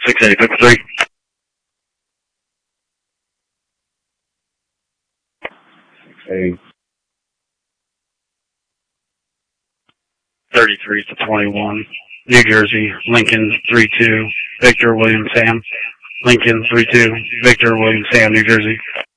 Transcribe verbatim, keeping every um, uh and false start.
six eight five three. Hey. thirty-three to twenty-one. New Jersey, Lincoln three two, Victor William Sam. Lincoln three two, Victor William Sam, New Jersey.